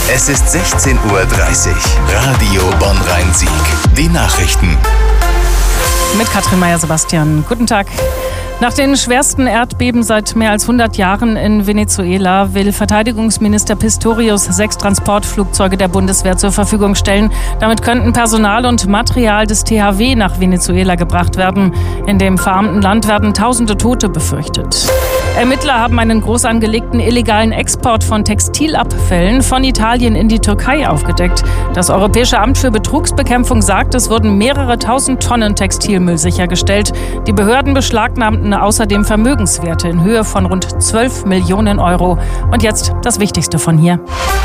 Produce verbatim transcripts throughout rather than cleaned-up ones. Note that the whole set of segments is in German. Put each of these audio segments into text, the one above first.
Es ist sechzehn Uhr dreißig. Radio Bonn-Rhein-Sieg. Die Nachrichten. Mit Katrin Meyer-Sebastian. Guten Tag. Nach den schwersten Erdbeben seit mehr als hundert Jahren in Venezuela will Verteidigungsminister Pistorius sechs Transportflugzeuge der Bundeswehr zur Verfügung stellen. Damit könnten Personal und Material des T H W nach Venezuela gebracht werden. In dem verarmten Land werden tausende Tote befürchtet. Ermittler haben einen groß angelegten illegalen Export von Textilabfällen von Italien in die Türkei aufgedeckt. Das Europäische Amt für Betrugsbekämpfung sagt, es wurden mehrere tausend Tonnen Textilmüll sichergestellt. Die Behörden beschlagnahmten außerdem Vermögenswerte in Höhe von rund zwölf Millionen Euro. Und jetzt das Wichtigste von hier.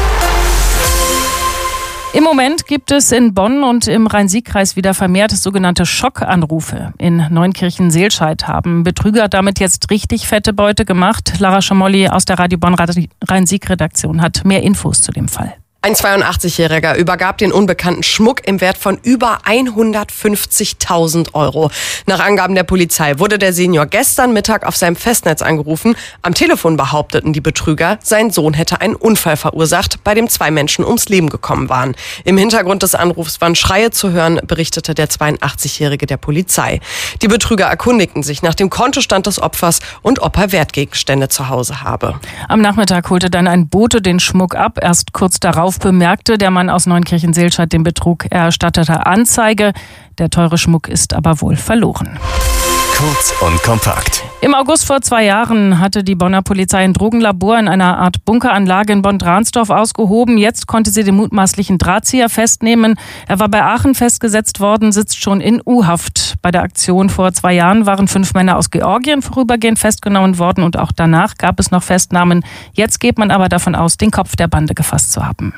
Im Moment gibt es in Bonn und im Rhein-Sieg-Kreis wieder vermehrt sogenannte Schockanrufe. In Neunkirchen-Seelscheid haben Betrüger damit jetzt richtig fette Beute gemacht. Lara Schamolli aus der Radio Bonn Rhein-Sieg-Redaktion hat mehr Infos zu dem Fall. Ein zweiundachtzigjähriger übergab den Unbekannten Schmuck im Wert von über hundertfünfzigtausend Euro. Nach Angaben der Polizei wurde der Senior gestern Mittag auf seinem Festnetz angerufen. Am Telefon behaupteten die Betrüger, sein Sohn hätte einen Unfall verursacht, bei dem zwei Menschen ums Leben gekommen waren. Im Hintergrund des Anrufs waren Schreie zu hören, berichtete der zweiundachtzigjährige der Polizei. Die Betrüger erkundigten sich nach dem Kontostand des Opfers und ob er Wertgegenstände zu Hause habe. Am Nachmittag holte dann ein Bote den Schmuck ab. Erst kurz darauf bemerkte der Mann aus Neunkirchen-Seelscheid den Betrug. Er erstattete Anzeige. Der teure Schmuck ist aber wohl verloren. Kurz und kompakt. Im August vor zwei Jahren hatte die Bonner Polizei ein Drogenlabor in einer Art Bunkeranlage in Bonn-Dransdorf ausgehoben. Jetzt konnte sie den mutmaßlichen Drahtzieher festnehmen. Er war bei Aachen festgesetzt worden, sitzt schon in U-Haft. Bei der Aktion vor zwei Jahren waren fünf Männer aus Georgien vorübergehend festgenommen worden und auch danach gab es noch Festnahmen. Jetzt geht man aber davon aus, den Kopf der Bande gefasst zu haben.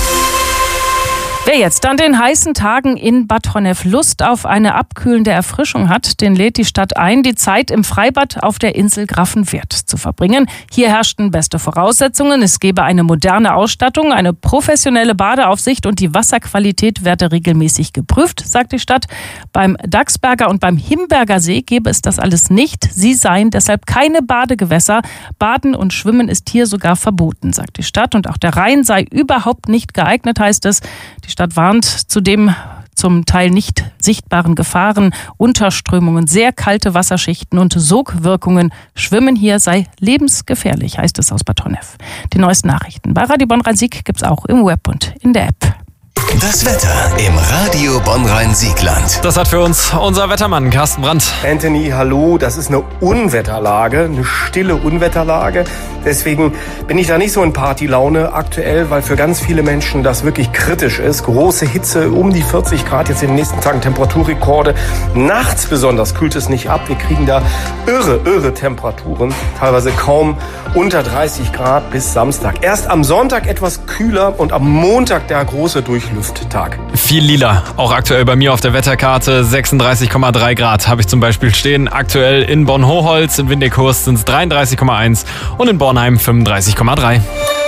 Wer jetzt an den heißen Tagen in Bad Honnef Lust auf eine abkühlende Erfrischung hat, den lädt die Stadt ein, die Zeit im Freibad auf der Insel Grafenwörth zu verbringen. Hier herrschten beste Voraussetzungen. Es gebe eine moderne Ausstattung, eine professionelle Badeaufsicht und die Wasserqualität werde regelmäßig geprüft, sagt die Stadt. Beim Dachsberger und beim Himberger See gebe es das alles nicht. Sie seien deshalb keine Badegewässer. Baden und Schwimmen ist hier sogar verboten, sagt die Stadt. Und auch der Rhein sei überhaupt nicht geeignet, heißt es. Die Die Stadt warnt zudem zum Teil nicht sichtbaren Gefahren, Unterströmungen, sehr kalte Wasserschichten und Sogwirkungen. Schwimmen hier sei lebensgefährlich, heißt es aus Bad Honnef. Die neuesten Nachrichten bei Radio Bonn Rhein-Sieg gibt's auch im Web und in der App. Das Wetter im Radio Bonn-Rhein-Siegland. Das hat für uns unser Wettermann Carsten Brandt. Anthony, hallo, das ist eine Unwetterlage, eine stille Unwetterlage. Deswegen bin ich da nicht so in Partylaune aktuell, weil für ganz viele Menschen das wirklich kritisch ist. Große Hitze, um die vierzig Grad, jetzt in den nächsten Tagen Temperaturrekorde. Nachts besonders kühlt es nicht ab. Wir kriegen da irre, irre Temperaturen, teilweise kaum unter dreißig Grad bis Samstag. Erst am Sonntag etwas kühler und am Montag der große Durchlüfttag. Viel lila, auch aktuell bei mir auf der Wetterkarte. sechsunddreißig Komma drei Grad habe ich zum Beispiel stehen. Aktuell in Bonn-Hochholz, in Windighurst sind es dreiunddreißig Komma eins und in Bornheim fünfunddreißig Komma drei.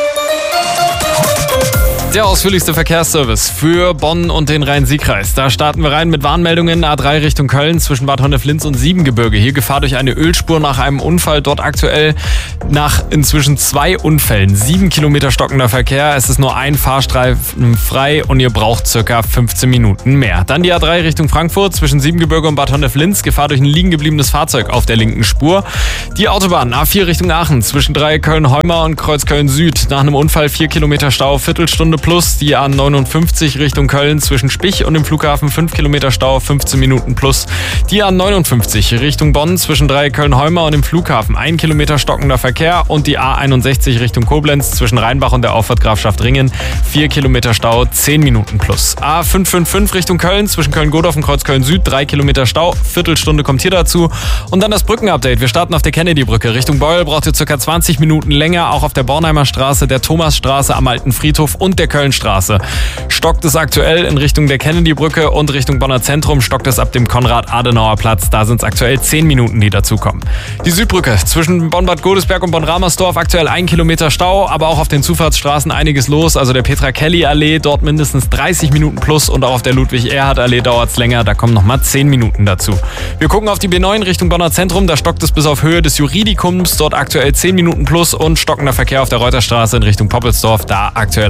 Der ausführlichste Verkehrsservice für Bonn und den Rhein-Sieg-Kreis. Da starten wir rein mit Warnmeldungen. A drei Richtung Köln zwischen Bad Honnef-Linz und Siebengebirge. Hier Gefahr durch eine Ölspur nach einem Unfall. Dort aktuell nach inzwischen zwei Unfällen. Sieben Kilometer stockender Verkehr. Es ist nur ein Fahrstreifen frei und ihr braucht circa fünfzehn Minuten mehr. Dann die A drei Richtung Frankfurt zwischen Siebengebirge und Bad Honnef-Linz. Gefahr durch ein liegen gebliebenes Fahrzeug auf der linken Spur. Die Autobahn A vier Richtung Aachen zwischen drei Köln-Heumer und Kreuzköln-Süd. Nach einem Unfall vier Kilometer Stau, Viertelstunde plus. Die A neunundfünfzig Richtung Köln zwischen Spich und dem Flughafen fünf Kilometer Stau, fünfzehn Minuten plus. Die A neunundfünfzig Richtung Bonn zwischen drei Köln-Heumer und dem Flughafen ein Kilometer stockender Verkehr. Und die A einundsechzig Richtung Koblenz zwischen Rheinbach und der Auffahrt Grafschaft Ringen vier Kilometer Stau, zehn Minuten plus. A fünf fünf fünf Richtung Köln zwischen Köln-Godorf und Kreuzköln-Süd drei Kilometer Stau, Viertelstunde kommt hier dazu. Und dann das Brückenupdate. Wir starten auf der Kennedy-Brücke. Richtung Beul braucht ihr circa zwanzig Minuten länger. Auch auf der Bornheimer Straße, der Thomasstraße am Alten Friedhof und der Kölnstraße. Stockt es aktuell in Richtung der Kennedy-Brücke und Richtung Bonner Zentrum stockt es ab dem Konrad-Adenauer-Platz. Da sind es aktuell zehn Minuten, die dazukommen. Die Südbrücke zwischen Bonn-Bad Godesberg und Bonn-Ramersdorf aktuell ein Kilometer Stau, aber auch auf den Zufahrtsstraßen einiges los. Also der Petra-Kelly-Allee, dort mindestens dreißig Minuten plus und auch auf der Ludwig-Erhard-Allee dauert es länger. Da kommen nochmal zehn Minuten dazu. Wir gucken auf die B neun Richtung Bonner Zentrum. Da stockt es bis auf Höhe des Juridikums. Dort aktuell zehn Minuten plus und stockender Verkehr auf der Reuterstraße in Richtung Poppelsdorf. Da aktuell auch nochmal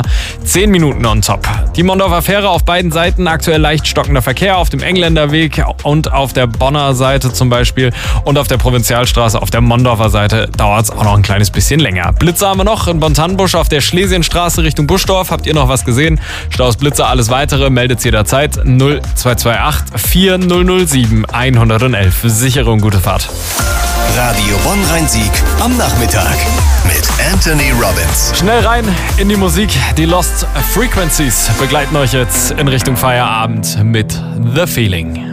zehn Minuten on top. Die Mondorfer Fähre auf beiden Seiten, aktuell leicht stockender Verkehr auf dem Engländerweg und auf der Bonner Seite zum Beispiel. Und auf der Provinzialstraße auf der Mondorfer Seite dauert es auch noch ein kleines bisschen länger. Blitze haben wir noch in Bontanbusch auf der Schlesienstraße Richtung Buschdorf. Habt ihr noch was gesehen? Staus, Blitze, alles weitere meldet jederzeit null zwei zwei acht vier null null sieben eins eins eins. Sichere und gute Fahrt. Radio Bonn-Rhein-Sieg am Nachmittag mit Anthony Robbins. Schnell rein in die Musik. Die Lost Frequencies begleiten euch jetzt in Richtung Feierabend mit The Feeling.